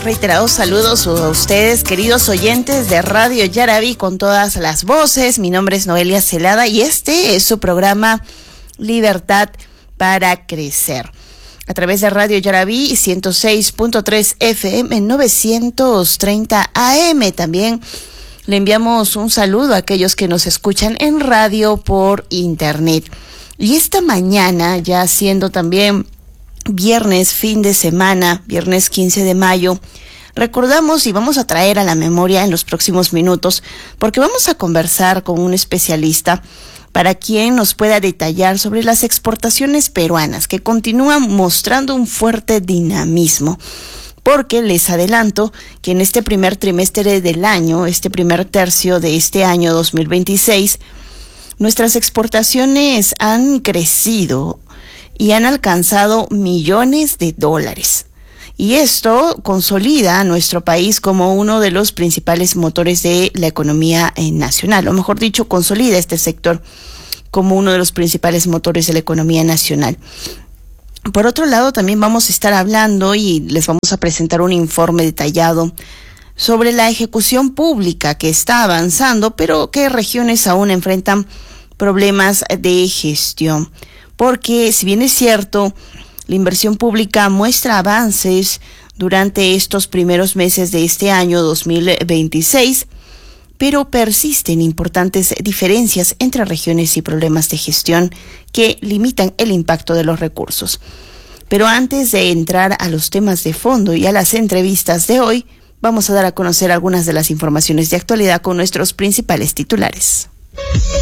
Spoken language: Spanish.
Reiterados saludos a ustedes, queridos oyentes de Radio Yaraví con todas las voces. Mi nombre es Noelia Celada y este es su programa Libertad para Crecer. A través de Radio Yaraví 106.3 FM 930 AM. También le enviamos un saludo a aquellos que nos escuchan en radio por internet. Y esta mañana, ya siendo también viernes, fin de semana, viernes 15 de mayo, recordamos y vamos a traer a la memoria en los próximos minutos, porque vamos a conversar con un especialista para quien nos pueda detallar sobre las exportaciones peruanas, que continúan mostrando un fuerte dinamismo. Porque les adelanto que en este primer trimestre del año, este primer tercio de este año 2026, nuestras exportaciones han crecido y han alcanzado millones de dólares. Y esto consolida a nuestro país como uno de los principales motores de la economía nacional, o mejor dicho, consolida este sector como uno de los principales motores de la economía nacional. Por otro lado, también vamos a estar hablando y les vamos a presentar un informe detallado sobre la ejecución pública que está avanzando, pero que regiones aún enfrentan problemas de gestión. Porque si bien es cierto, la inversión pública muestra avances durante estos primeros meses de este año 2026, pero persisten importantes diferencias entre regiones y problemas de gestión que limitan el impacto de los recursos. Pero antes de entrar a los temas de fondo y a las entrevistas de hoy, vamos a dar a conocer algunas de las informaciones de actualidad con nuestros principales titulares.